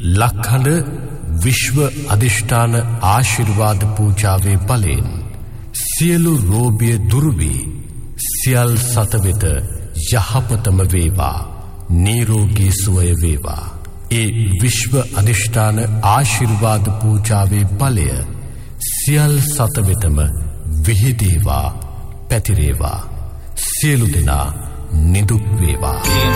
ලක්හඬ විශ්ව අධිෂ්ඨාන ආශිර්වාද පූජාවේ බලයෙන් සියලු රෝගිය දුරු වී සියල් සත වෙත යහපතම වේවා, නිරෝගී සුවය වේවා. ඒ විශ්ව අධිෂ්ඨාන ආශිර්වාද පූජාවේ බලය සියල් සත වෙතම විහිදේවා, පැතිරේවා. සියලු දෙනා නිදුක් වේවා.